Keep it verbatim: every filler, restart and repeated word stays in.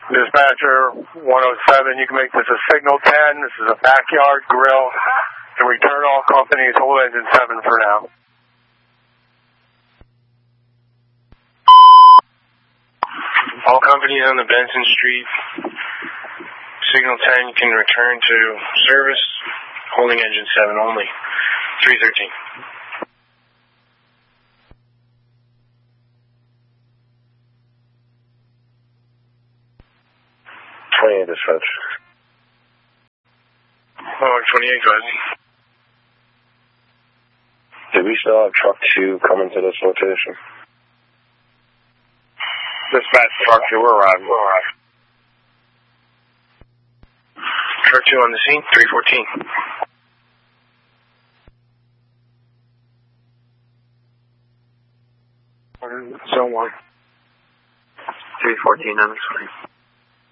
Dispatcher one oh seven, you can make this a signal ten. This is a backyard grill. And return all companies, hold engine seven for now. All companies on the Benson Street, signal ten, you can return to service, holding engine seven only. three thirteen. twenty-eight dispatch. Oh, twenty-eight, go ahead. Do we still have truck two coming to this location? Dispatch, truck two, we're arriving. We're arriving. Truck two on the scene, three fourteen. Zone one. three fourteen on the screen.